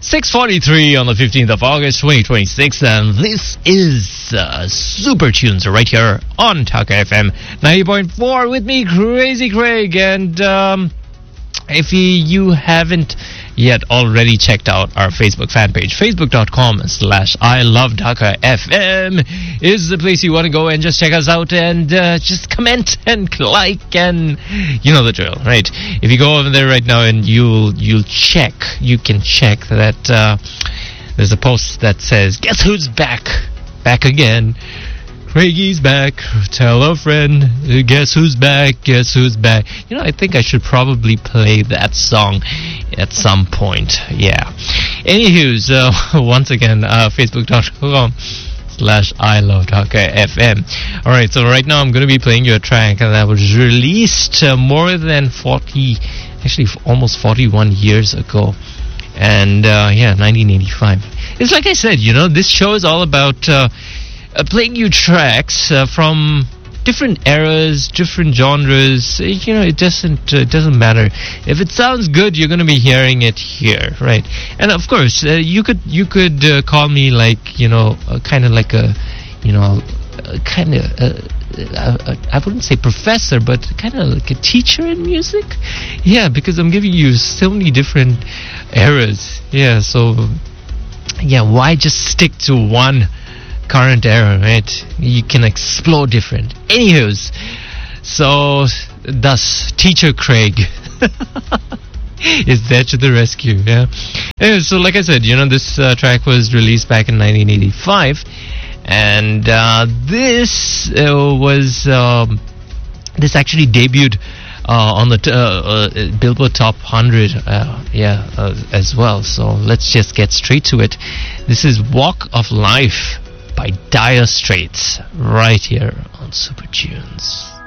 6:43 on the 15th of August, 2026, and this is Super Tunes right here on Taka FM 90.4 with me, Crazy Craig. And if you haven't yet already checked out our Facebook fan page, facebook.com/I Love Dhaka FM is the place you want to go and just check us out and just comment and like, and you know the drill, right? If you go over there right now and you can check that there's a post that says, guess who's back again. Craigie's back, tell a friend, guess who's back. You know, I think I should probably play that song at some point. Yeah. Anywho's, once again, facebook.com/I Love Dhaka FM. Alright, so right now I'm going to be playing you a track that was released more than 40, actually almost 41 years ago. And, 1985. It's like I said, you know, this show is all about playing you tracks from different eras, different genres. You know, it doesn't matter. If it sounds good, you're going to be hearing it here, right? And of course, you could call me like, you know, kind of like a, you know, kind of I wouldn't say professor, but kind of like a teacher in music. Yeah, because I'm giving you so many different eras. Yeah, so yeah, why just stick to one current era, right? You can explore different. Anywho's, so thus Teacher Craig is there to the rescue. Yeah. Anyway, so like I said, you know, this track was released back in 1985, and this actually debuted on the Billboard Top 100 as well. So let's just get straight to it. This is Walk of Life by Dire Straits right here on Super Tunes.